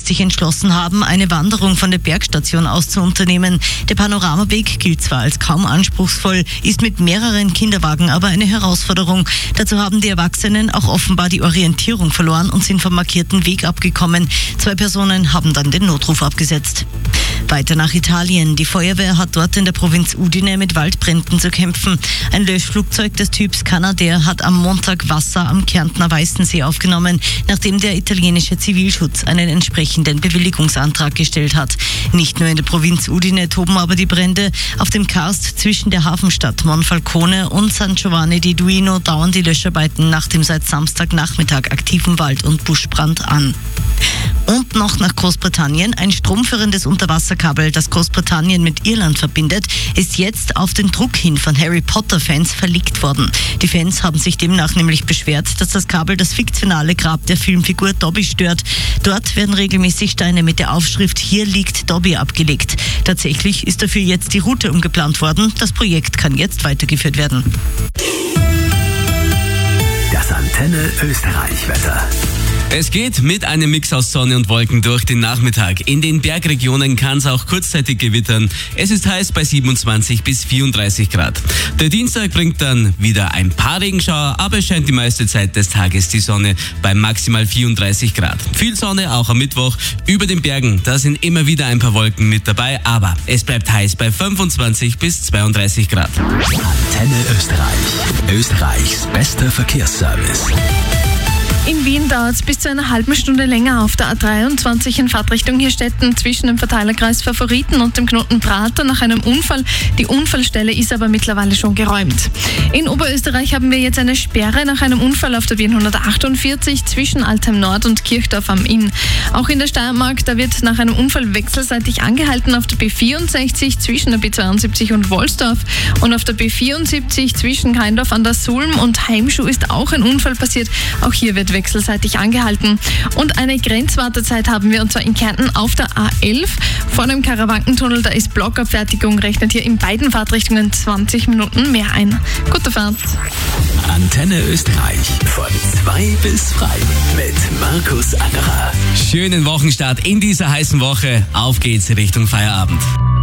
sich entschlossen haben, eine Wanderung von der Bergstation aus zu unternehmen. Der Panoramaweg gilt zwar als kaum anspruchsvoll, ist mit mehreren Kinderwagen aber eine Herausforderung. Dazu haben die Erwachsenen auch offenbar die Orientierung verloren und sind vom markierten Weg abgekommen. 2 Personen haben dann den Notruf abgesetzt. Weiter nach Italien. Die Feuerwehr hat dort in der Provinz Udine mit Waldbränden zu kämpfen. Ein Löschflugzeug des Typs Canadair hat am Montag Wasser am Kärntner Weißensee aufgenommen, nachdem der italienische Zivilschutz einen entsprechenden Bewilligungsantrag gestellt hat. Nicht nur in der Provinz Udine toben aber die Brände. Auf dem Karst zwischen der Hafenstadt Monfalcone und San Giovanni di Duino dauern die Löscharbeiten nach dem seit Samstagnachmittag aktiven Wald- und Buschbrand an. Und noch nach Großbritannien. Ein stromführendes Unterwasserkabel, das Großbritannien mit Irland verbindet, ist jetzt auf den Druck hin von Harry Potter-Fans verlegt worden. Die Fans haben sich demnach nämlich beschwert, dass das Kabel das fiktionale Grab der Filmfigur Dobby stört. Dort werden regelmäßig Steine mit der Aufschrift "Hier liegt Dobby" abgelegt. Tatsächlich ist dafür jetzt die Route umgeplant worden. Das Projekt kann jetzt weitergeführt werden. Das Antenne Österreich-Wetter. Es geht mit einem Mix aus Sonne und Wolken durch den Nachmittag. In den Bergregionen kann es auch kurzzeitig gewittern. Es ist heiß bei 27 bis 34 Grad. Der Dienstag bringt dann wieder ein paar Regenschauer, aber es scheint die meiste Zeit des Tages die Sonne bei maximal 34 Grad. Viel Sonne auch am Mittwoch. Über den Bergen, da sind immer wieder ein paar Wolken mit dabei, aber es bleibt heiß bei 25 bis 32 Grad. Antenne Österreich. Österreichs bester Verkehrsservice. In Wien dauert es bis zu einer halben Stunde länger auf der A23 in Fahrtrichtung Hirstetten zwischen dem Verteilerkreis Favoriten und dem Knoten Prater nach einem Unfall. Die Unfallstelle ist aber mittlerweile schon geräumt. In Oberösterreich haben wir jetzt eine Sperre nach einem Unfall auf der B148 zwischen Altheim Nord und Kirchdorf am Inn. Auch in der Steiermark, da wird nach einem Unfall wechselseitig angehalten auf der B64 zwischen der B72 und Wollsdorf und auf der B74 zwischen Keindorf an der Sulm und Heimschuh ist auch ein Unfall passiert. Auch hier wird wechselseitig angehalten. Und eine Grenzwartezeit haben wir, und zwar in Kärnten auf der A11. Vor dem Karawankentunnel, da ist Blockabfertigung, rechnet hier in beiden Fahrtrichtungen 20 Minuten mehr ein. Gute Fahrt. Antenne Österreich von 2 bis frei mit Markus Angerer. Schönen Wochenstart in dieser heißen Woche. Auf geht's Richtung Feierabend.